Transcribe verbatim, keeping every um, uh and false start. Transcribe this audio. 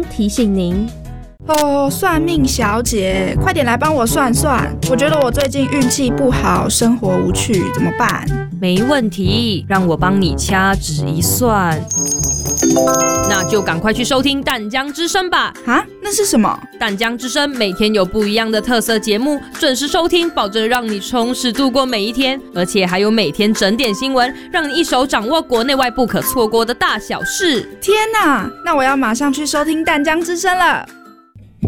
提醒您。 哦，算命小姐，快点来帮我算算，我觉得我最近运气不好，生活无趣，怎么办？ 没问题，让我帮你掐指一算。那就赶快去收听淡江之声吧。 啊，那是什么？ 淡江之声每天有不一样的特色节目，准时收听，保证让你充实度过每一天，而且还有每天整点新闻，让你一手掌握国内外不可错过的大小事。 天哪，那我要马上去收听淡江之声了。